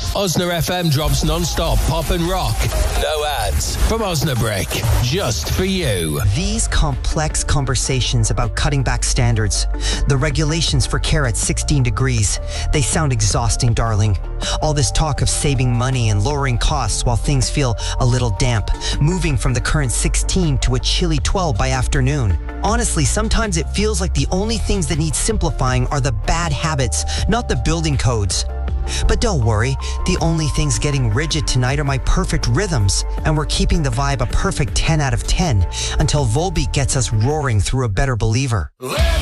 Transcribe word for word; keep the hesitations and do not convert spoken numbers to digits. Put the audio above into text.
Osna F M drops non-stop pop and rock. No ads. From Osnabrick. Just for you. These complex conversations about cutting back standards, the regulations for care at sixteen degrees, they sound exhausting, darling. All this talk of saving money and lowering costs while things feel a little damp, moving from the current sixteen to a chilly twelve by afternoon. Honestly, sometimes it feels like the only things that need simplifying are the bad habits, not the building codes. But don't worry, the only things getting rigid tonight are my perfect rhythms, and we're keeping the vibe a perfect ten out of ten until Volbeat gets us roaring through a Better Believer.